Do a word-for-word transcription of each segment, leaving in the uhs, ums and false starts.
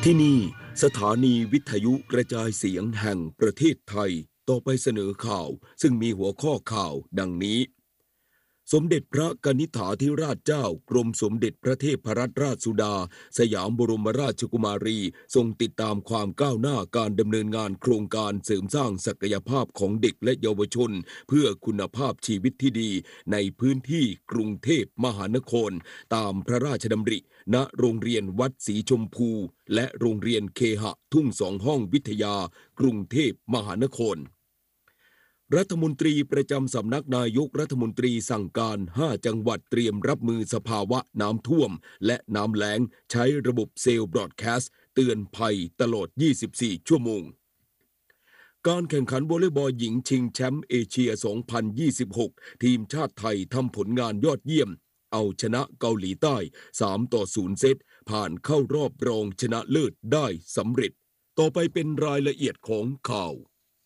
ที่นี่สถานีวิทยุกระจายเสียงแห่งประเทศไทยต่อไปเสนอข่าวซึ่งมีหัวข้อข่าวดังนี้สมเด็จพระกนิษฐาธิราชเจ้ากรมสมเด็จพระเทพรัตนราชสุดาสยามบรมราชกุมารีทรงติดตามความก้าวหน้าการดำเนินงานโครงการเสริมสร้างศักยภาพของเด็กและเยาวชนเพื่อคุณภาพชีวิตที่ดีในพื้นที่กรุงเทพมหานครตามพระราชดำริณโรงเรียนวัดศรีชมพูและโรงเรียนเคหะทุ่งสองห้องวิทยากรุงเทพมหานครรัฐมนตรีประจำสำนักนายกรัฐมนตรีสั่งการห้าจังหวัดเตรียมรับมือสภาวะน้ำท่วมและน้ำแล้งใช้ระบบเซลล์บรอดแคสต์เตือนภัยตลอดยี่สิบสี่ชั่วโมงการแข่งขันวอลเลย์บอลหญิงชิงแชมป์เอเชียสองพันยี่สิบหกทีมชาติไทยทำผลงานยอดเยี่ยมเอาชนะเกาหลีใต้สามต่อศูนย์เซตผ่านเข้ารอบรองชนะเลิศได้สำเร็จต่อไปเป็นรายละเอียดของข่าว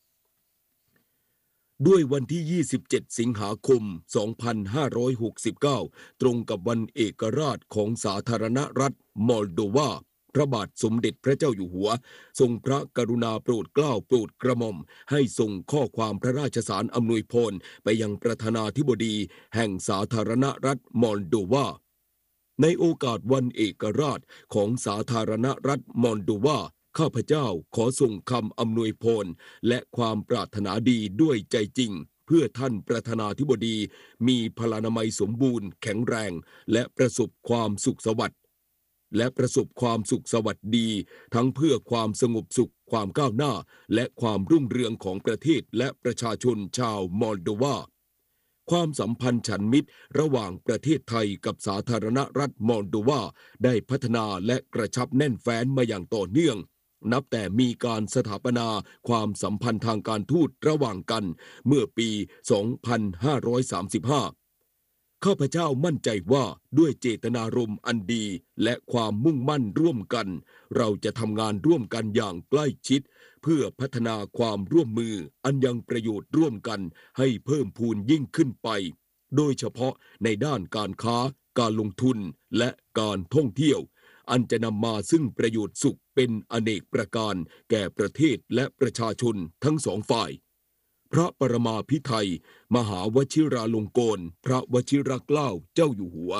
ด้วยวันที่ยี่สิบเจ็ดสิงหาคมสองพันห้าร้อยหกสิบเก้าตรงกับวันเอกราชของสาธารณรัฐมอลโดวาพระบาทสมเด็จพระเจ้าอยู่หัวทรงพระกรุณาโปรดเกล้าโปรดกระหม่อมให้ส่งข้อความพระราชสารอำนวยพรไปยังประธานาธิบดีแห่งสาธารณรัฐมอลโดวาในโอกาสวันเอกราชของสาธารณรัฐมอลโดวาข้าพเจ้าขอส่งคำอำนวยพรและความปรารถนาดีด้วยใจจริงเพื่อท่านประธานาธิบดีมีพลานามัยสมบูรณ์แข็งแรงและประสบความสุขสวัสดิ์และประสบความสุขสวัสดีทั้งเพื่อความสงบสุขความก้าวหน้าและความรุ่งเรืองของประเทศและประชาชนชาวมอลโดวาความสัมพันธ์ฉันมิตรระหว่างประเทศไทยกับสาธารณรัฐมอลโดวาได้พัฒนาและกระชับแน่นแฟ้นมาอย่างต่อเนื่องนับแต่มีการสถาปนาความสัมพันธ์ทางการทูตระหว่างกันเมื่อปี สองพันห้าร้อยสามสิบห้า ข้าพเจ้ามั่นใจว่าด้วยเจตนารมณ์อันดีและความมุ่งมั่นร่วมกันเราจะทำงานร่วมกันอย่างใกล้ชิดเพื่อพัฒนาความร่วมมืออันยังประโยชน์ร่วมกันให้เพิ่มพูนยิ่งขึ้นไปโดยเฉพาะในด้านการค้าการลงทุนและการท่องเที่ยวอันจะนำมาซึ่งประโยชน์สุขเป็นอเนกประการแก่ประเทศและประชาชนทั้งสองฝ่ายพระปรมาภิไธยมหาวชิราลงกรณพระวชิรเกล้าเจ้าอยู่หัว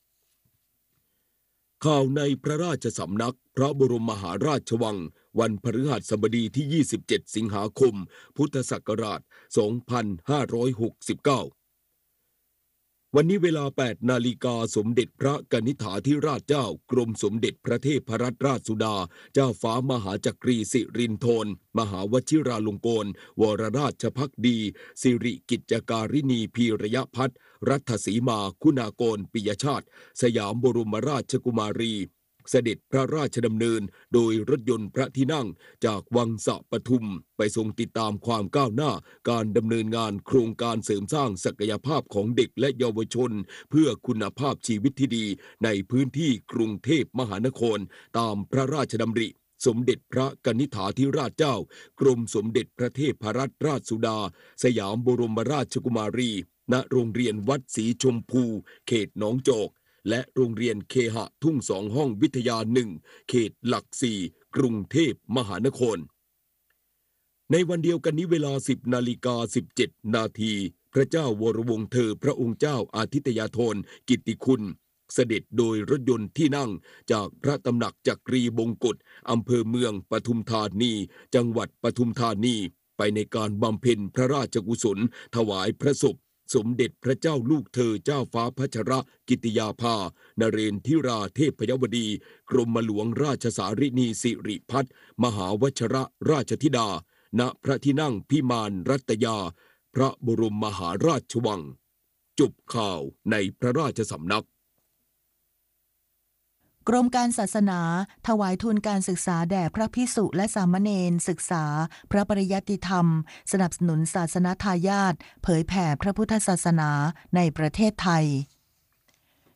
ข่าวในพระราชสำนักพระบรมมหาราชวังวันพฤหัสบดีที่ยี่สิบเจ็ดสิงหาคมพุทธศักราชสองพันห้าร้อยหกสิบเก้าวันนี้เวลา แปดนาฬิกาสมเด็จพระกนิษฐาธิราชเจ้ากรมสมเด็จพระเทพรัตนราชสุดาเจ้าฟ้ามหาจักรีสิรินธรมหาวชิราลงกรณวรราชภักดีสิริกิจการินีพีระยะพัฒน์รัฐสีมาคุณากรปิยชาติสยามบรมราชกุมารีเสด็จพระราชดำเนินโดยรถยนต์พระที่นั่งจากวังสะปทุมไปทรงติดตามความก้าวหน้าการดำเนินงานโครงการเสริมสร้างศักยภาพของเด็กและเยาวชนเพื่อคุณภาพชีวิตที่ดีในพื้นที่กรุงเทพมหานครตามพระราชดำริสมเด็จพระกนิษฐาธิราชเจ้ากรมสมเด็จพระเทพรัตนราชสุดาสยามบรมราชกุมารีณโรงเรียนวัดศรีชมพูเขตหนองจอกและโรงเรียนเคหะทุ่งสองห้องวิทยาหนึ่งเขตหลักสี่กรุงเทพมหานครในวันเดียวกันนี้เวลา สิบนาฬิกาสิบเจ็ดนาทีพระเจ้าวรวงศ์เธอพระองค์เจ้าอาทิตยาธรกิตติคุณเสด็จโดยรถยนต์ที่นั่งจากพระตำหนักจักรีบงกฎอำเภอเมืองปทุมธานีจังหวัดปทุมธานีไปในการบำเพ็ญพระราชกุศลถวายพระศพสมเด็จพระเจ้าลูกเธอเจ้าฟ้าพัชรกิติยาภานเรนทิราเทพยวดีกรมหลวงราชสารินีสิริพัฒน์มหาวชรราชธิดาณพระที่นั่งพิมานรัตยาพระบรมมหาราชวังจบข่าวในพระราชสำนักกรมการศาสนาถวายทุนการศึกษาแด่พระภิกษุและสามเณรศึกษาพระปริยัติธรรมสนับสนุนศาสนทายาทเผยแผ่พระพุทธศาสนาในประเทศไทย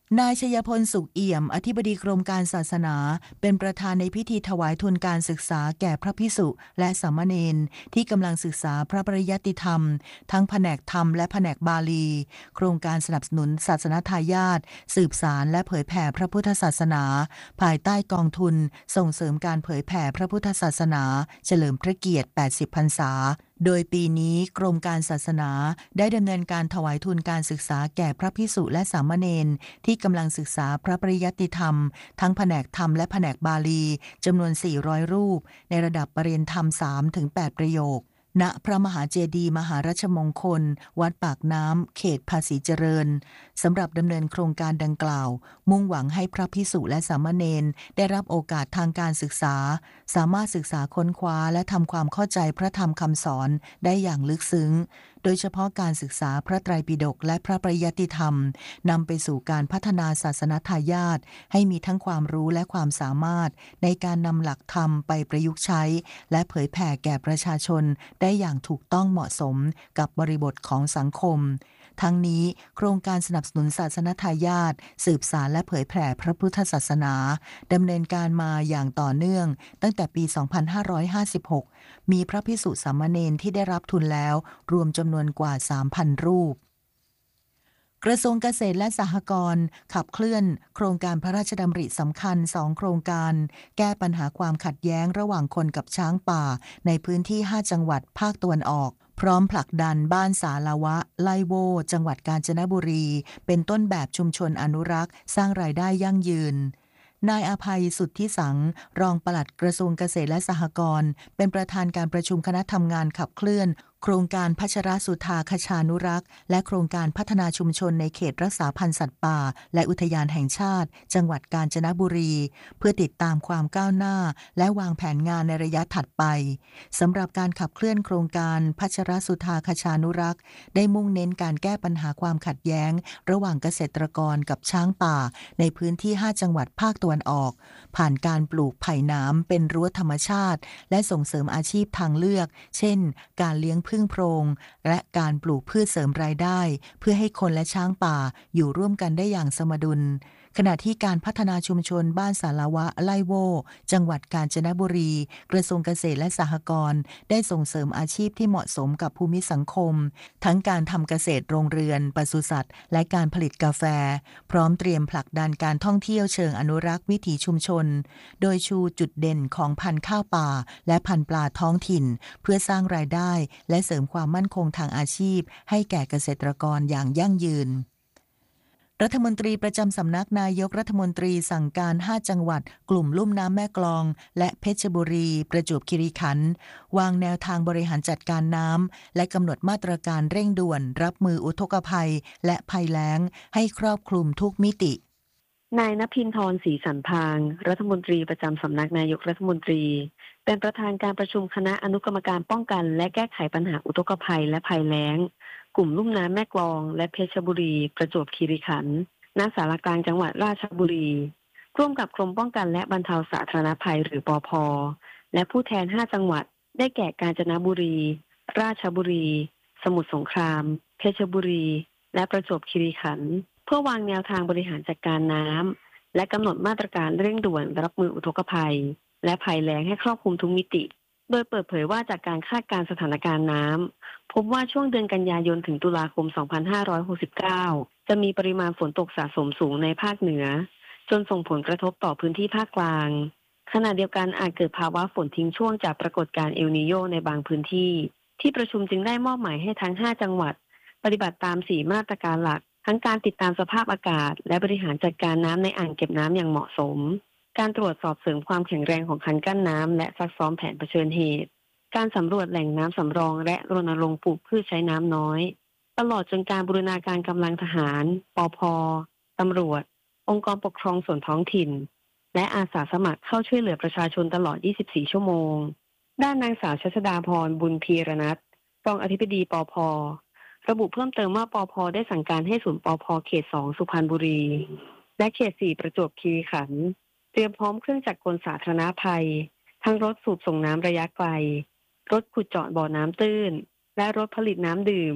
นายชัยพลสุขเอี่ยมอธิบดีกรมการศาสนาเป็นประธานในพิธีถวายทุนการศึกษาแก่พระภิกษุและสามเณรที่กำลังศึกษาพระปริยัติธรรมทั้งแผนกธรรมและแผนกบาลีโครงการสนับสนุนศาสนทายาทสืบสารและเผยแผ่พระพุทธศาสนาภายใต้กองทุนส่งเสริมการเผยแผ่พระพุทธศาสนาเฉลิมพระเกียรติแปดสิบพรรษาโดยปีนี้กรมการศาสนาได้ดำเนินการถวายทุนการศึกษาแก่พระภิกษุและสามเณรที่กำลังศึกษาพระปริยัติธรรมทั้งแผนกธรรมและแผนกบาลีจำนวนสี่ร้อยรูปในระดับปรริญญาธรรม สามถึงแปด ประโยคณพระมหาเจดีย์มหาราชมงคลวัดปากน้ำเขตภาษีเจริญสำหรับดำเนินโครงการดังกล่าวมุ่งหวังให้พระภิกษุและสามเณรได้รับโอกาสทางการศึกษาสามารถศึกษาค้นคว้าและทำความเข้าใจพระธรรมคำสอนได้อย่างลึกซึ้งโดยเฉพาะการศึกษาพระไตรปิฎกและพระปริยัติธรรมนำไปสู่การพัฒนาศาสนทายาทให้มีทั้งความรู้และความสามารถในการนำหลักธรรมไปประยุกต์ใช้และเผยแผ่แก่ประชาชนได้อย่างถูกต้องเหมาะสมกับบริบทของสังคมทั้งนี้โครงการสนับสนุนศาสนทายาทสืบสารและเผยแผ่พระพุทธศาสนาดำเนินการมาอย่างต่อเนื่องตั้งแต่ปี สองพันห้าร้อยห้าสิบหก มีพระภิกษุสามเณรที่ได้รับทุนแล้วรวมจำนวนกว่า สามพัน รูปกระทรวงเกษตรและสหกรณ์ขับเคลื่อนโครงการพระราชดำริสำคัญสองโครงการแก้ปัญหาความขัดแย้งระหว่างคนกับช้างป่าในพื้นที่ห้าจังหวัดภาคตะวันออกพร้อมผลักดันบ้านสาลาวะไลโวจังหวัดกาญจนบุรีเป็นต้นแบบชุมชนอนุรักษ์สร้างรายได้ยั่งยืนนายอภัยสุทธิสังรองปลัดกระทรวงเกษตรและสหกรณ์เป็นประธานการประชุมคณะทำงานขับเคลื่อนโครงการพัชรสุธาคชานุรักษ์และโครงการพัฒนาชุมชนในเขตรักษาพันธุ์สัตว์ป่าและอุทยานแห่งชาติจังหวัดกาญจนบุรีเพื่อติดตามความก้าวหน้าและวางแผนงานในระยะถัดไปสำหรับการขับเคลื่อนโครงการพัชรสุธาคชานุรักษ์ได้มุ่งเน้นการแก้ปัญหาความขัดแย้งระหว่างเกษตรกรกับช้างป่าในพื้นที่ห้าจังหวัดภาคตะวันออกผ่านการปลูกไผ่น้ำเป็นรั้วธรรมชาติและส่งเสริมอาชีพทางเลือกเช่นการเลี้ยงผึ้งโพรงและการปลูกพืชเสริมรายได้เพื่อให้คนและช้างป่าอยู่ร่วมกันได้อย่างสมดุลขณะที่การพัฒนาชุมชนบ้านสาลาวะไลโวจังหวัดกาญจนบุรีกระทรวงเกษตรและสหกรณ์ได้ส่งเสริมอาชีพที่เหมาะสมกับภูมิสังคมทั้งการทำเกษตรโรงเรือนปศุสัตว์และการผลิตกาแฟพร้อมเตรียมผลักดันการท่องเที่ยวเชิงอนุรักษ์วิถีชุมชนโดยชูจุดเด่นของพันธุ์ข้าวป่าและพันธุ์ปลาท้องถิ่นเพื่อสร้างรายได้และเสริมความมั่นคงทางอาชีพให้แก่เกษตรกรอย่างยั่งยืนรัฐมนตรีประจำสำนักนายกรัฐมนตรีสั่งการห้าจังหวัดกลุ่มลุ่มน้ำแม่กลองและเพชรบุรีประจวบคีรีขันธ์วางแนวทางบริหารจัดการน้ำและกำหนดมาตรการเร่งด่วนรับมืออุทกภัยและภัยแล้งให้ครอบคลุมทุกมิตินายณภินทร์ ศรีสันพางรัฐมนตรีประจำสำนักนายกรัฐมนตรีเป็นประธานการประชุมคณะอนุกรรมการป้องกันและแก้ไขปัญหาอุทกภัยและภัยแล้งกลุ่มลุ่มน้ำแม่กลองและเพชรบุรีประจวบคีรีขันธ์ณศาลากลางจังหวัดราชบุรีร่วมกับกรมป้องกันและบรรเทาสาธารณภัยหรือปภ.และผู้แทนห้าจังหวัดได้แก่กาญจนบุรีราชบุรีสมุทรสงครามเพชรบุรีและประจวบคีรีขันธ์เพื่อวางแนวทางบริหารจัดการน้ำและกำหนดมาตรการเร่งด่วนรับมืออุทกภัยและภัยแล้งให้ครอบคลุมทุกมิติโดยเปิดเผยว่าจากการคาดการณ์สถานการณ์น้ำพบว่าช่วงเดือนกันยายนถึงตุลาคม สองพันห้าร้อยหกสิบเก้า จะมีปริมาณฝนตกสะสมสูงในภาคเหนือจนส่งผลกระทบต่อพื้นที่ภาคกลางขณะเดียวกันอาจเกิดภาวะฝนทิ้งช่วงจากปรากฏการณ์เอลนีโญในบางพื้นที่ที่ประชุมจึงได้มอบหมายให้ทั้งห้าจังหวัดปฏิบัติตามสี่มาตรการหลักทั้งการติดตามสภาพอากาศและบริหารจัดการน้ำในอ่างเก็บน้ำอย่างเหมาะสมการตรวจสอบเสริมความแข็งแรงของคันกั้นน้ำและซักซ้อมแผนเผชิญเหตุการสำรวจแหล่งน้ำสำรองและรณรงค์ปลูกพืชใช้น้ำน้อยตลอดจนการบูรณาการกำลังทหารปภ.ตำรวจองค์กรปกครองส่วนท้องถิ่นและอาสาสมัครเข้าช่วยเหลือประชาชนตลอดยี่สิบสี่ชั่วโมงด้านนางสาวชัชดาพรบุญพีรนัสรองอธิบดีปภ.ระบุเพิ่มเติมว่าปภ.ได้สั่งการให้ศูนย์ปภ.เขตสองสุพรรณบุรีและเขตสี่ประจวบคีรีขันธ์เตรียมพร้อมเครื่องจักรกลสาธารณภัยทั้งรถสูบส่งน้ำระยะไกลรถขุดเจาะบ่อน้ำตื้นและรถผลิตน้ำดื่ม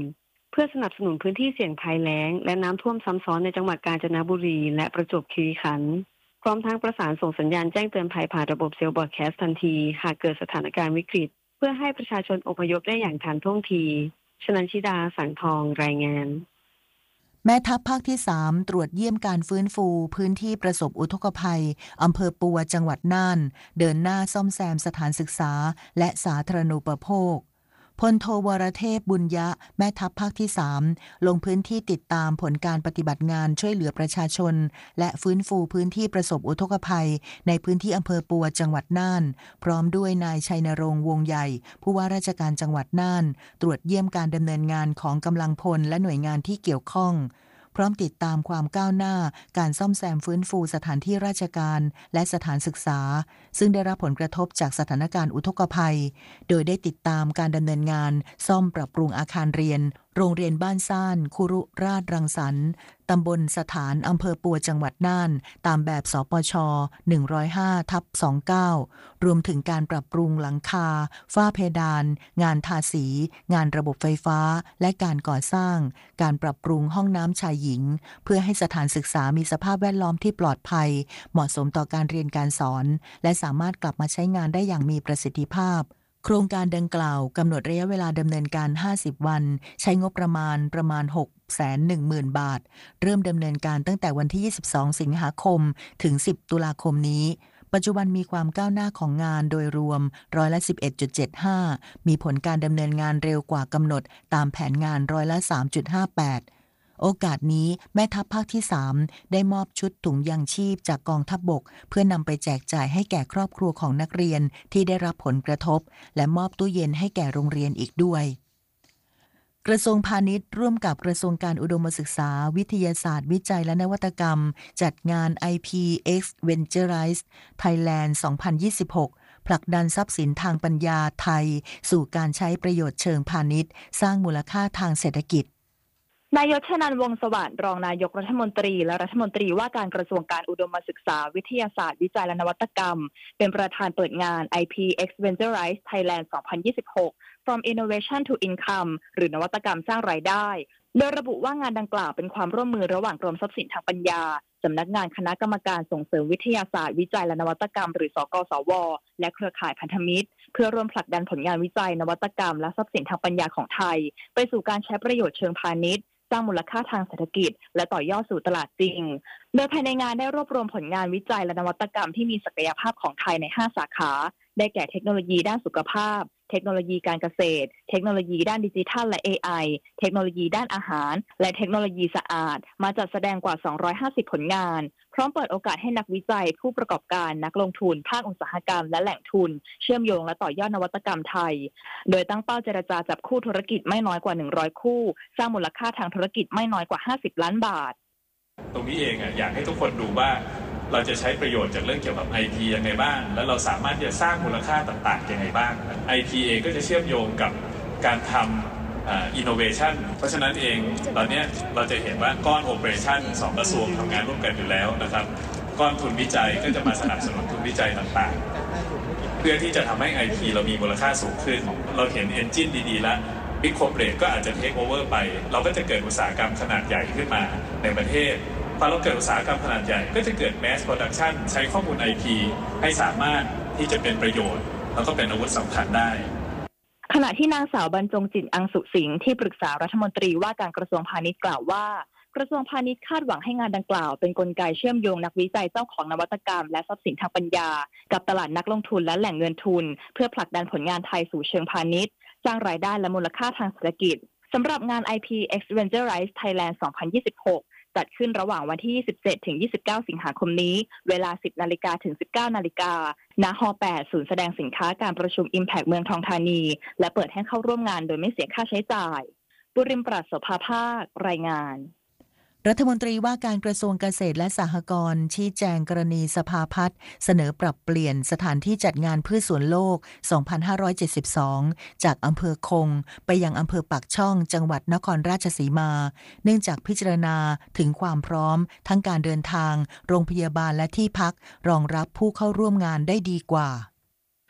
เพื่อสนับสนุนพื้นที่เสี่ยงภัยแล้งและน้ำท่วมซ้ำซ้อนในจังหวัดกาญจนบุรีและประจวบคีรีขันธ์พร้อมทั้งประสานส่งสัญญาณแจ้งเตือนภัยผ่านระบบเซลล์บอร์ดแคสต์ทันทีหากเกิดสถานการณ์วิกฤตเพื่อให้ประชาชนอพยพได้อย่างทันท่วงทีชนันชิดาสังทองรายงานแม่ทัพภาคที่สามตรวจเยี่ยมการฟื้นฟูพื้นที่ประสบอุทกภัยอำเภอปัวจังหวัดน่านเดินหน้าซ่อมแซมสถานศึกษาและสาธารณูปโภคพลโทวรเทพบุญยะแม่ทัพภาคที่สามลงพื้นที่ติดตามผลการปฏิบัติงานช่วยเหลือประชาชนและฟื้นฟูพื้นที่ประสบอุทกภัยในพื้นที่อำเภอปัวจังหวัดน่านพร้อมด้วยนายชัยนรงค์วงใหญ่ผู้ว่าราชการจังหวัดน่านตรวจเยี่ยมการดำเนินงานของกำลังพลและหน่วยงานที่เกี่ยวข้องพร้อมติดตามความก้าวหน้าการซ่อมแซมฟื้นฟูสถานที่ราชการและสถานศึกษาซึ่งได้รับผลกระทบจากสถานการณ์อุทกภัยโดยได้ติดตามการดำเนินงานซ่อมปรับปรุงอาคารเรียนโรงเรียนบ้านซ่านคุรุราชรังสรรค์ตำบลสถานอำเภอปัวจังหวัดน่านตามแบบสปช หนึ่งร้อยห้าทับยี่สิบเก้ารวมถึงการปรับปรุงหลังคาฝ้าเพดานงานทาสีงานระบบไฟฟ้าและการก่อสร้างการปรับปรุงห้องน้ำชายหญิงเพื่อให้สถานศึกษามีสภาพแวดล้อมที่ปลอดภัยเหมาะสมต่อการเรียนการสอนและสามารถกลับมาใช้งานได้อย่างมีประสิทธิภาพโครงการดังกล่าวกำหนดระยะเวลาดำเนินการห้าสิบวันใช้งบประมาณประมาณ หกแสนหนึ่งหมื่น บาทเริ่มดำเนินการตั้งแต่วันที่ยี่สิบสองสิงหาคมถึงสิบตุลาคมนี้ปัจจุบันมีความก้าวหน้าของงานโดยรวมร้อยละ สิบเอ็ดจุดเจ็ดห้า มีผลการดำเนินงานเร็วกว่ากำหนดตามแผนงานร้อยละ สามจุดห้าแปดโอกาสนี้แม่ทัพภาคที่สามได้มอบชุดถุงยางชีพจากกองทัพบกเพื่อนำไปแจกจ่ายให้แก่ครอบครัวของนักเรียนที่ได้รับผลกระทบและมอบตู้เย็นให้แก่โรงเรียนอีกด้วยกระทรวงพาณิชย์ร่วมกับกระทรวงการอุดมศึกษาวิทยาศาสตร์วิจัยและนวัตกรรมจัดงาน ไอ พี เอ็กซ์ Venturize Thailand สองพันยี่สิบหกผลักดันทรัพย์สินทางปัญญาไทยสู่การใช้ประโยชน์เชิงพาณิชย์สร้างมูลค่าทางเศรษฐกิจนายกชนันท์ วงศ์สวัสดิ์รองนายกรัฐมนตรีและรัฐมนตรีว่าการกระทรวงการอุดมศึกษาวิทยาศาสตร์วิจัยและนวัตกรรมเป็นประธานเปิดงาน ไอ พี เอ็กซ์ Venturize Thailand สองพันยี่สิบหก From Innovation to Income หรือนวัตกรรมสร้างรายได้โดยระบุว่างานดังกล่าวเป็นความร่วมมือระหว่างกรมทรัพย์สินทางปัญญาสำนักงานคณะกรรมการส่งเสริมวิทยาศาสตร์วิจัยและนวัตกรรมหรือสกสวและเครือข่ายพันธมิตรเพื่อร่วมผลักดันผลงานวิจัยนวัตกรรมและทรัพย์สินทางปัญญาของไทยไปสู่การใช้ประโยชน์เชิงพาณิชย์สร้างมูลค่าทางเศรษฐกิจและต่อยอดสู่ตลาดจริงโดยภายในงานได้รวบรวมผลงานวิจัยและนวัตกรรมที่มีศักยภาพของไทยในห้าสาขาได้แก่เทคโนโลยีด้านสุขภาพเทคโนโลยีการเกษตรเทคโนโลยีด้านดิจิทัลและ เอ ไอ เทคโนโลยีด้านอาหารและเทคโนโลยีสะอาดมาจัดแสดงกว่าสองร้อยห้าสิบผลงานพร้อมเปิดโอกาสให้นักวิจัยผู้ประกอบการนักลงทุนภาคอุตสาหกรรมและแหล่งทุนเชื่อมโยงและต่อยอดนวัตกรรมไทยโดยตั้งเป้าเจรจาจับคู่ธุรกิจไม่น้อยกว่าหนึ่งร้อยคู่สร้างมูลค่าทางธุรกิจไม่น้อยกว่าห้าสิบล้านบาทตรงนี้เองอ่ะอยากให้ทุกคนดูว่าเราจะใช้ประโยชน์จากเรื่องเกี่ยวกับ ไอ ที ยังไงบ้างแล้วเราสามารถที่จะสร้างมูลค่าต่างๆยังไงบ้าง ไอ ที เองก็จะเชื่อมโยงกับการทำอ่า innovation เพราะฉะนั้นเองตอนนี้เราจะเห็นว่าก้อน operation สองกระทรวงทำงานร่วมกันอยู่แล้วนะครับก้อนทุนวิจัยก็จะมาสนับสนุนทุนวิจัยต่างๆเพื่อที่จะทำให้ ไอ ที เรามีมูลค่าสูงขึ้นเราเห็น engine ดีๆแล้ว Big Corporate ก็อาจจะ take over ไปเราก็จะเกิดอุตสาหกรรมขนาดใหญ่ขึ้นมาในประเทศพอเราเกิดอุตสาหกรรมขนาดใหญ่ก็จะเกิด mass production ใช้ข้อมูล ไอ ที ให้สามารถที่จะเป็นประโยชน์แล้วก็เป็นอาวุธสำคัญได้ขณะที่นางสาวบรรจงจิตอังสุสิงห์ที่ปรึกษารัฐมนตรีว่าการกระทรวงพาณิชย์กล่าวว่ากระทรวงพาณิชย์คาดหวังให้งานดังกล่าวเป็นกลไกเชื่อมโยงนักวิจัยเจ้าของนวัตกรรมและทรัพย์สินทางปัญญากับตลาดนักลงทุนและแหล่งเงินทุนเพื่อผลักดันผลงานไทยสู่เชิงพาณิชย์สร้างรายได้และมูลค่าทางเศรษฐกิจสำหรับงาน ไอ พี เอ็กซ์ Venturize Thailand สองพันยี่สิบหกจัดขึ้นระหว่างวันที่ยี่สิบเจ็ดถึงยี่สิบเก้าสิงหาคมนี้เวลา สิบนาฬิกา ถึง สิบเก้านาฬิกา ณ ฮ. แปด ศูนย์แสดงสินค้าการประชุม Impact เมืองทองธานีและเปิดให้เข้าร่วมงานโดยไม่เสียค่าใช้จ่ายบุริมปราศโสภาภาครายงานรัฐมนตรีว่าการกระทรวงเกษตรและสหกรณ์ชี้แจงกรณีสภาพัฒน์เสนอปรับเปลี่ยนสถานที่จัดงานพืชสวนโลก สองพันห้าร้อยเจ็ดสิบสอง จากอำเภอคงไปยังอำเภอปากช่องจังหวัดนครราชสีมาเนื่องจากพิจารณาถึงความพร้อมทั้งการเดินทางโรงพยาบาลและที่พักรองรับผู้เข้าร่วมงานได้ดีกว่า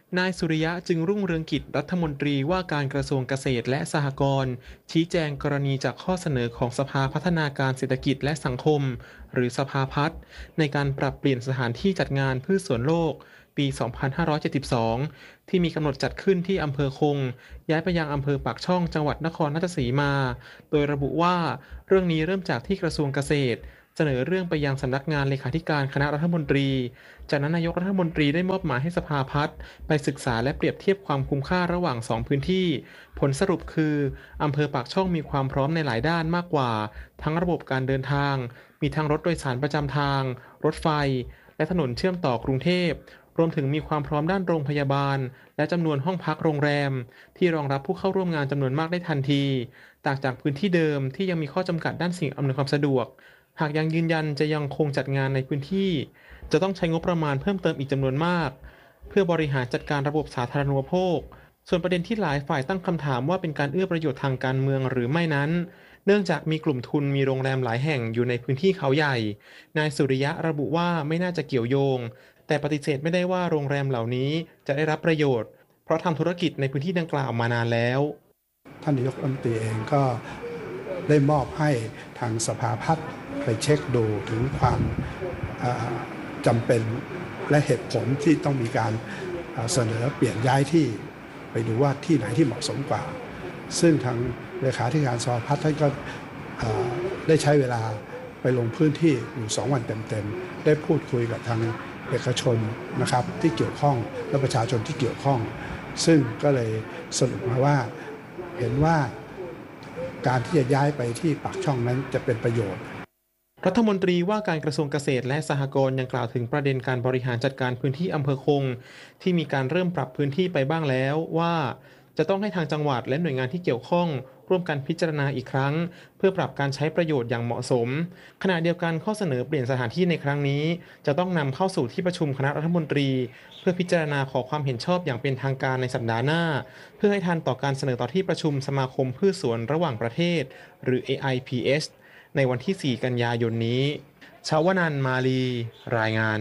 นายสุริยะจึงรุ่งเรืองกิจรัฐมนตรีว่าการกระทรวงเกษตรและสหกรณ์ชี้แจงกรณีจากข้อเสนอของสภาพัฒนาการเศรษฐกิจและสังคมหรือสภาพัฒน์ในการปรับเปลี่ยนสถานที่จัดงานพืชสวนโลกปี สองพันห้าร้อยเจ็ดสิบสอง ที่มีกำหนดจัดขึ้นที่อำเภอคงย้ายไปยังอำเภอปากช่องจังหวัดนครราชสีมาโดยระบุว่าเรื่องนี้เริ่มจากที่กระทรวงเกษตรเสนอเรื่องไปยังสำนักงานเลขาธิการคณะรัฐมนตรีจากนั้นนายกรัฐมนตรีได้มอบหมายให้สภาพัฒน์ไปศึกษาและเปรียบเทียบความคุ้มค่าระหว่างสองพื้นที่ผลสรุปคืออำเภอปากช่องมีความพร้อมในหลายด้านมากกว่าทั้งระบบการเดินทางมีทั้งรถโดยสารประจำทางรถไฟและถนนเชื่อมต่อกรุงเทพรวมถึงมีความพร้อมด้านโรงพยาบาลและจำนวนห้องพักโรงแรมที่รองรับผู้เข้าร่วมงานจำนวนมากได้ทันทีต่างจากพื้นที่เดิมที่ยังมีข้อจำกัดด้านสิ่งอำนวยความสะดวกหากยังยืนยันจะยังคงจัดงานในพื้นที่จะต้องใช้งบประมาณเพิ่มเติมอีกจำนวนมากเพื่อบริหารจัดการระบบสาธารณูปโภคส่วนประเด็นที่หลายฝ่ายตั้งคำถามว่าเป็นการเอื้อประโยชน์ทางการเมืองหรือไม่นั้นเนื่องจากมีกลุ่มทุนมีโรงแรมหลายแห่งอยู่ในพื้นที่เขาใหญ่นายสุริยะระบุว่าไม่น่าจะเกี่ยวโยงแต่ปฏิเสธไม่ได้ว่าโรงแรมเหล่านี้จะได้รับประโยชน์เพราะทำธุรกิจในพื้นที่ดังกล่าวมานานแล้วท่านนายกรัฐมนตรีเองก็ได้มอบให้ทางสภาพัฒน์ไปเช็คดูถึงความจำเป็นและเหตุผลที่ต้องมีการเสนอเปลี่ยนย้ายที่ไปดูว่าที่ไหนที่เหมาะสมกว่าซึ่งทางเลขาธิการสภาพัฒน์ท่านก็ได้ใช้เวลาไปลงพื้นที่อยู่สองวันเต็มๆได้พูดคุยกับทางเอกชนนะครับที่เกี่ยวข้องและประชาชนที่เกี่ยวข้องซึ่งก็เลยสรุปมาว่าเห็นว่าการที่จะย้ายไปที่ปากช่องนั้นจะเป็นประโยชน์รัฐมนตรีว่าการกระทรวงเกษตรและสหกรณ์ยังกล่าวถึงประเด็นการบริหารจัดการพื้นที่อำเภอคงที่มีการเริ่มปรับพื้นที่ไปบ้างแล้วว่าจะต้องให้ทางจังหวัดและหน่วยงานที่เกี่ยวข้องร่วมกันพิจารณาอีกครั้งเพื่อปรับการใช้ประโยชน์อย่างเหมาะสมขณะเดียวกันข้อเสนอเปลี่ยนสถานที่ในครั้งนี้จะต้องนำเข้าสู่ที่ประชุมคณะรัฐมนตรีเพื่อพิจารณาขอความเห็นชอบอย่างเป็นทางการในสัปดาห์หน้าเพื่อให้ทันต่อการเสนอต่อที่ประชุมสมาคมพืชสวนระหว่างประเทศหรือ เอ ไอ พี เอส ในวันที่สี่กันยายนนี้ชาวนันท์มาลีรายงาน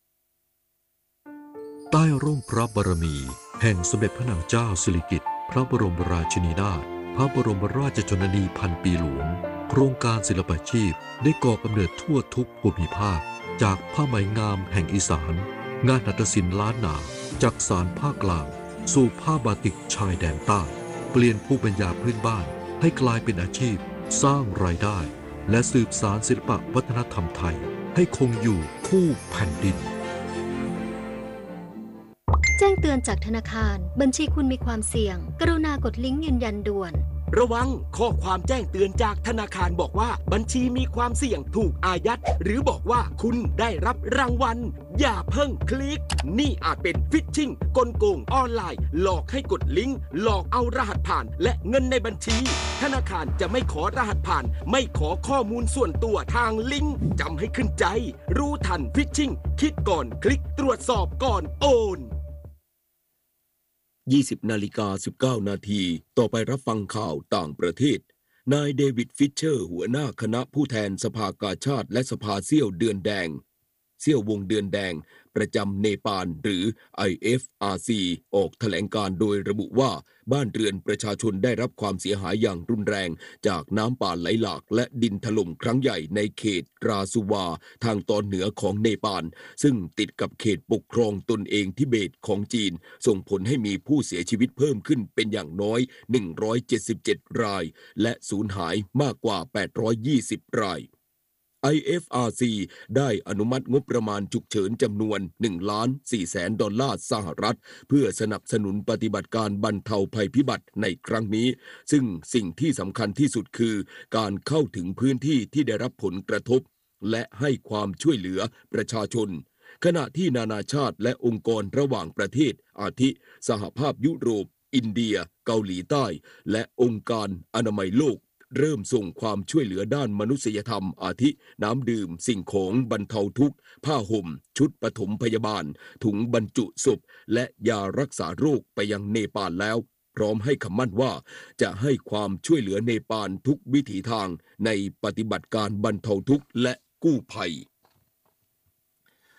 ใต้ร่มพระบารมีแห่งสมเด็จพระนางเจ้าสิริกิติ์พระบรมราชินีนาถพระบรมราชชนนีพันปีหลวงโครงการศิลปาชีพได้ก่อกำเนิดทั่วทุกภูมิภาคจากผ้าไหมงามแห่งอีสานงานหัตถศิลป์ล้านนาจากสานภาคกลางสู่ผ้าบาติกชายแดนใต้เปลี่ยนภูมิปัญญาพื้นบ้านให้กลายเป็นอาชีพสร้างรายได้และสืบสานศิลปวัฒนธรรมไทยให้คงอยู่คู่แผ่นดินแจ้งเตือนจากธนาคารบัญชีคุณมีความเสี่ยงกรุณากดลิงก์ยืนยันด่วนระวังข้อความแจ้งเตือนจากธนาคารบอกว่าบัญชีมีความเสี่ยงถูกอายัดหรือบอกว่าคุณได้รับรางวัลอย่าเพิ่งคลิกนี่อาจเป็นฟิชชิงกลโกงออนไลน์หลอกให้กดลิงก์หลอกเอารหัสผ่านและเงินในบัญชีธนาคารจะไม่ขอรหัสผ่านไม่ขอข้อมูลส่วนตัวทางลิงก์จำให้ขึ้นใจรู้ทันฟิชชิงคิดก่อนคลิกตรวจสอบก่อนโอนยี่สิบนาฬิกาสิบเก้านาทีต่อไปรับฟังข่าวต่างประเทศนายเดวิดฟิชเชอร์หัวหน้าคณะผู้แทนสภากาชาดและสภาเซี่ยวเดือนแดงเซี่ยววงเดือนแดงประจำเนปาลหรือ ไอ เอฟ อาร์ ซี ออกแถลงการณ์โดยระบุว่าบ้านเรือนประชาชนได้รับความเสียหายอย่างรุนแรงจากน้ำป่าไหลหลากและดินถล่มครั้งใหญ่ในเขตราซูวาทางตอนเหนือของเนปาลซึ่งติดกับเขตปกครองตนเองทิเบตของจีนส่งผลให้มีผู้เสียชีวิตเพิ่มขึ้นเป็นอย่างน้อยหนึ่งร้อยเจ็ดสิบเจ็ดรายและสูญหายมากกว่าแปดร้อยยี่สิบรายไอ เอฟ อาร์ ซี ได้อนุมัติงบประมาณฉุกเฉินจำนวน หนึ่งล้านสี่แสนดอลลาร์สหรัฐเพื่อสนับสนุนปฏิบัติการบรรเทาภัยพิบัติในครั้งนี้ซึ่งสิ่งที่สำคัญที่สุดคือการเข้าถึงพื้นที่ที่ได้รับผลกระทบและให้ความช่วยเหลือประชาชนขณะที่นานาชาติและองค์กรระหว่างประเทศอาทิสหภาพยุโรปอินเดียเกาหลีใต้และองค์การอนามัยโลกเริ่มส่งความช่วยเหลือด้านมนุษยธรรมอาทิน้ำดื่มสิ่งของบรรเทาทุกข์ผ้าห่มชุดปฐมพยาบาลถุงบรรจุศพและยารักษาโรคไปยังเนปาลแล้วพร้อมให้คำมั่นว่าจะให้ความช่วยเหลือเนปาลทุกวิถีทางในปฏิบัติการบรรเทาทุกข์และกู้ภัย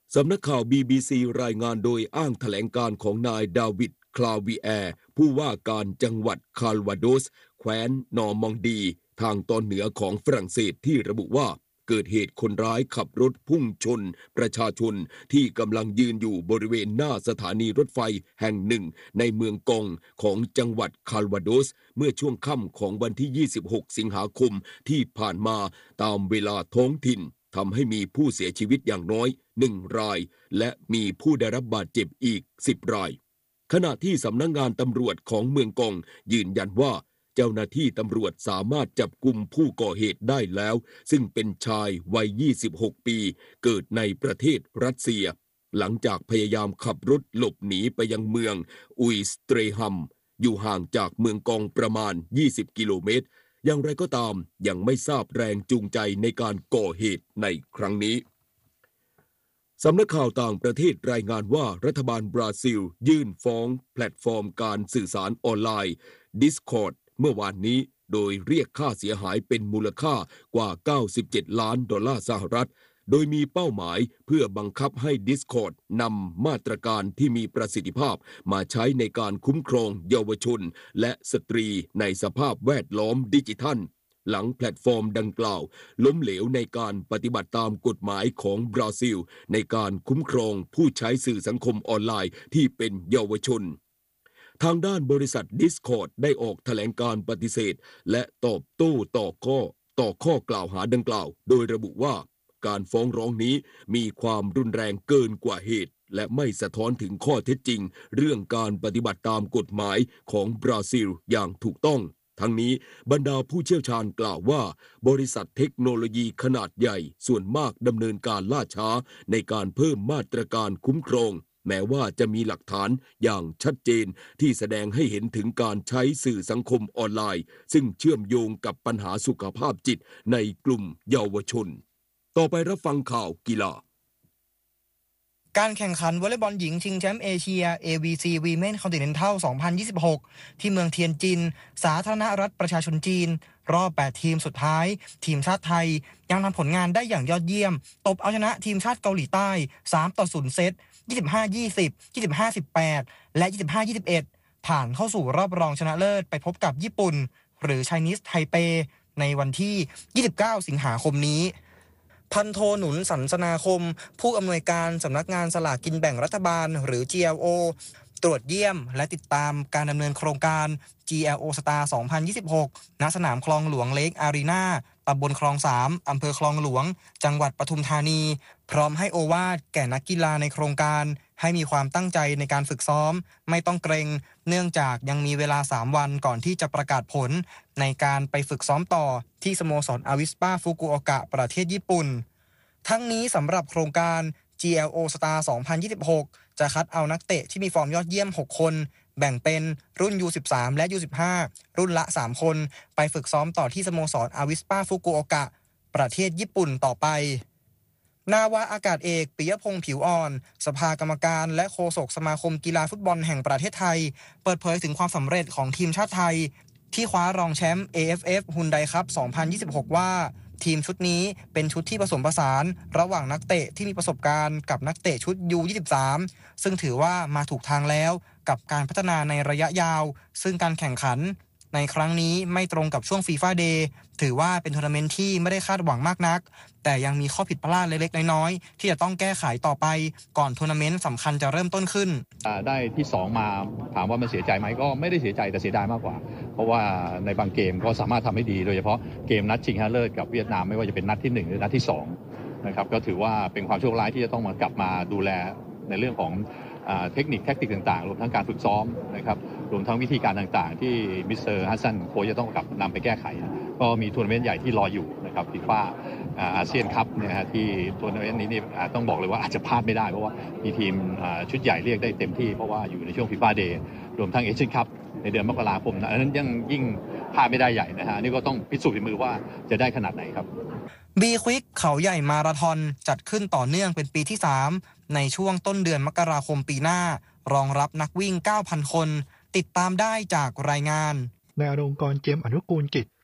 สำนักข่าว บี บี ซี รายงานโดยอ้างแถลงการของนายดาวิด คลาวีแอร์ผู้ว่าการจังหวัดคาลวาโดสแคว้นนอร์มองดีทางตอนเหนือของฝรั่งเศสที่ระบุว่าเกิดเหตุคนร้ายขับรถพุ่งชนประชาชนที่กำลังยืนอยู่บริเวณหน้าสถานีรถไฟแห่งหนึ่งในเมืองกองของจังหวัดคาลวาโดสเมื่อช่วงค่ำของวันที่ ยี่สิบหก สิงหาคมที่ผ่านมาตามเวลาท้องถิ่นทำให้มีผู้เสียชีวิตอย่างน้อยหนึ่งรายและมีผู้ได้รับบาดเจ็บอีกสิบรายขณะที่สำนักงานตำรวจของเมืองกองยืนยันว่าเจ้าหน้าที่ตำรวจสามารถจับกุมผู้ก่อเหตุได้แล้วซึ่งเป็นชายวัยยี่สิบหกปีเกิดในประเทศรัสเซียหลังจากพยายามขับรถหลบหนีไปยังเมืองอุยสเตรฮัมอยู่ห่างจากเมืองกองประมาณยี่สิบกิโลเมตรอย่างไรก็ตามยังไม่ทราบแรงจูงใจในการก่อเหตุในครั้งนี้สำนักข่าวต่างประเทศรายงานว่ารัฐบาลบราซิลยื่นฟ้องแพลตฟอร์มการสื่อสารออนไลน์ Discord เมื่อวานนี้โดยเรียกค่าเสียหายเป็นมูลค่ากว่าเก้าสิบเจ็ดล้านดอลลาร์สหรัฐโดยมีเป้าหมายเพื่อบังคับให้ Discord นำมาตรการที่มีประสิทธิภาพมาใช้ในการคุ้มครองเยาวชนและสตรีในสภาพแวดล้อมดิจิทัลหลังแพลตฟอร์มดังกล่าวล้มเหลวในการปฏิบัติตามกฎหมายของบราซิลในการคุ้มครองผู้ใช้สื่อสังคมออนไลน์ที่เป็นเยาวชนทางด้านบริษัท Discord ได้ออกแถลงการปฏิเสธและตอบโต้ต่อข้อต่อข้อกล่าวหาดังกล่าวโดยระบุว่าการฟ้องร้องนี้มีความรุนแรงเกินกว่าเหตุและไม่สะท้อนถึงข้อเท็จจริงเรื่องการปฏิบัติตามกฎหมายของบราซิลอย่างถูกต้องทั้งนี้บรรดาผู้เชี่ยวชาญกล่าวว่าบริษัทเทคโนโลยีขนาดใหญ่ส่วนมากดำเนินการล่าช้าในการเพิ่มมาตรการคุ้มครองแม้ว่าจะมีหลักฐานอย่างชัดเจนที่แสดงให้เห็นถึงการใช้สื่อสังคมออนไลน์ซึ่งเชื่อมโยงกับปัญหาสุขภาพจิตในกลุ่มเยาวชนต่อไปรับฟังข่าวกีฬาการแข่งขันวอลเลย์บอลหญิงชิงแชมป์เอเชีย เอ วี ซี Women Continental สองพันยี่สิบหก ที่เมืองเทียนจินสาธารณรัฐประชาชนจีนรอบแปดทีมสุดท้ายทีมชาติไทยยังทำผลงานได้อย่างยอดเยี่ยมตบเอาชนะทีมชาติเกาหลีใต้สามต่อศูนย์เซต ยี่สิบห้า ยี่สิบ ยี่สิบห้า สิบแปด และ ยี่สิบห้า ยี่สิบเอ็ด ผ่านเข้าสู่รอบรองชนะเลิศไปพบกับญี่ปุ่นหรือ Chinese Taipei ในวันที่ ยี่สิบเก้า สิงหาคมนี้พันโทหนุนสันสนาคมผู้อำนวยการสำนักงานสลากกินแบ่งรัฐบาลหรือ จี แอล โอ ตรวจเยี่ยมและติดตามการดำเนินโครงการ จี แอล โอ Star สองพันยี่สิบหก ณ สนามคลองหลวงเลคอารีนาตำบลคลองสามอำเภอคลองหลวงจังหวัดปทุมธานีพร้อมให้โอวาทแก่นักกีฬาในโครงการให้มีความตั้งใจในการฝึกซ้อมไม่ต้องเกรงเนื่องจากยังมีเวลาสามวันก่อนที่จะประกาศผลในการไปฝึกซ้อมต่อที่สโมสรอาวิสปาฟุกุโอกะประเทศญี่ปุ่นทั้งนี้สำหรับโครงการ จี แอล โอ Star สองพันยี่สิบหก จะคัดเอานักเตะที่มีฟอร์มยอดเยี่ยมหกคนแบ่งเป็นรุ่น ยู สิบสาม และ ยู สิบห้า รุ่นละสามคนไปฝึกซ้อมต่อที่สโมสรอาวิสปาฟุกุโอกะประเทศญี่ปุ่นต่อไปนาวาอากาศเอกปิยพงษ์ผิวอ่อนสภากรรมการและโฆษกสมาคมกีฬาฟุตบอลแห่งประเทศไทยเปิดเผยถึงความสำเร็จของทีมชาติไทยที่คว้ารองแชมป์ เอ เอฟ เอฟ Hyundai Cup สองพันยี่สิบหกว่าทีมชุดนี้เป็นชุดที่ผสมผสานระหว่างนักเตะที่มีประสบการณ์กับนักเตะชุด ยู ยี่สิบสาม ซึ่งถือว่ามาถูกทางแล้วกับการพัฒนาในระยะยาวซึ่งการแข่งขันในครั้งนี้ไม่ตรงกับช่วง FIFA Day ถือว่าเป็นทัวร์นาเมนต์ที่ไม่ได้คาดหวังมากนักแต่ยังมีข้อผิดพลาดเล็กๆน้อยๆที่จะต้องแก้ไขต่อไปก่อนทัวร์นาเมนต์สำคัญจะเริ่มต้นขึ้นได้ที่สองมาถามว่ามันเสียใจไหมก็ไม่ได้เสียใจแต่เสียดายมากกว่าเพราะว่าในบางเกมก็สามารถทำให้ดีโดยเฉพาะเกมนัดชิงชนะเลิศกับเวียดนามไม่ว่าจะเป็นนัดที่หนึ่งหรือนัดที่สองนะครับก็ถือว่าเป็นความโชคร้ายที่จะต้องมากลับมาดูแลในเรื่องของเทคนิคแทคติกต่างๆรวมทั้งการฝึกซ้อมนะครับรวมทั้งวิธีการต่างๆที่มิสเตอร์ฮัสซันโค้ชจะต้องกลับนำไปแก้ไขก็มีทัวร์นาเมนต์ใหญ่ที่รออยู่นะครับฟีฟ่าอาเซียนคัพเนี่ยฮะที่ทัวร์นาเมนต์นี้นี่ต้องบอกเลยว่าอาจจะพลาดไม่ได้เพราะว่ามีทีมชุดใหญ่เรียกได้เต็มที่เพราะว่าอยู่ในช่วงฟีฟ่าเดย์รวมทั้งเอเชียนคัพในเดือนมกราคมอันนั้นยังยิ่งพลาดไม่ได้ใหญ่นะฮะนี่ก็ต้องพิสูจน์ฝีมือว่าจะได้ขนาดไหนครับบีควิกเขาใหญ่มาราธอนจัดขึ้นต่อเนื่องเป็นปีที่สามในช่วงต้นเดือนมกราคมปีหน้ารองรับนักวิ่ง เก้าพัน คนติดตามได้จากรายงานนายอลงกรณ์เจียมอนุกูลกิจ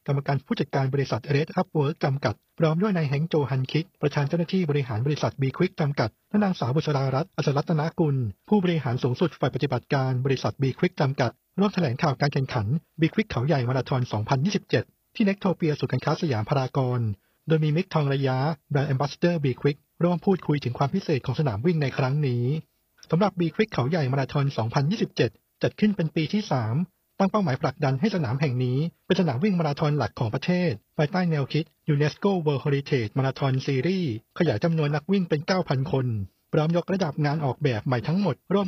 กรรมการผู้จัดการบริษัท Red Up Work จำกัดพร้อมด้วยนายแฮงค์โจฮันคิดประธานเจ้าหน้าที่บริหารบริษัท B Quick จำกัดและนางสาวบุษรารัตน์อัศรัตนกุลผู้บริหารสูงสุดฝ่ายปฏิบัติการบริษัท B Quick จำกัดร่วมแถลงข่าวการแข่งขัน B Quick เขาใหญ่มาราธอน สองพันยี่สิบเจ็ด ที่เน็กโทเปียศูนย์การค้าสยามพารากอนโดยมีมิกทองระยะแบรนด์แอมบาสเดอร์ B Quick ร่วมพูดคุยถึงความพิเศษของสนามวิ่งในครั้งนี้สำหรับ B Quick เขาใหญ่มาราธอน สองพันยี่สิบเจ็ด จัดขึ้นเป็นปีที่ สามตั้งเป้าหมายผลักดันให้สนามแห่งนี้เป็นสนามวิ่งมาราธอนหลักของประเทศภายใต้แนวคิด UNESCO World Heritage Marathon Series ขยายจำนวนนักวิ่งเป็น เก้าพัน คนพร้อมยกระดับงานออกแบบใหม่ทั้งหมดร่วม